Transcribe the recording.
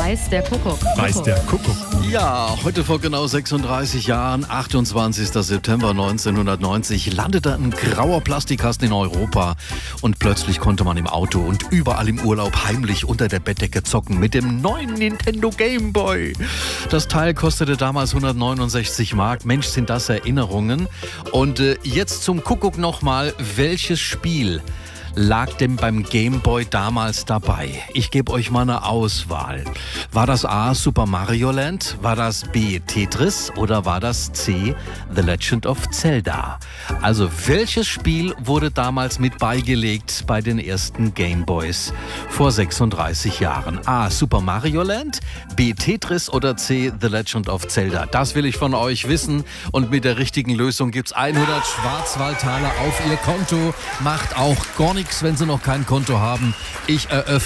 weiß der Kuckuck. Weiß der Kuckuck. Ja, heute vor genau 36 Jahren, 28. September 1990, landete ein grauer Plastikkasten in Europa und plötzlich konnte man im Auto und überall im Urlaub heimlich unter der Bettdecke zocken mit dem neuen Nintendo Game Boy. Das Teil kostete damals 169 Mark. Mensch, sind das Erinnerungen. Und jetzt zum Kuckuck nochmal, welches Spiel lag denn beim Game Boy damals dabei? Ich gebe euch mal eine Auswahl. War das A, Super Mario Land? War das B, Tetris? Oder war das C, The Legend of Zelda? Also, welches Spiel wurde damals mit beigelegt bei den ersten Game Boys vor 36 Jahren? A, Super Mario Land? B, Tetris? Oder C, The Legend of Zelda? Das will ich von euch wissen. Und mit der richtigen Lösung gibt's 100 Schwarzwaldtaler auf ihr Konto. Macht auch gar nichts, wenn Sie noch kein Konto haben. Ich eröffne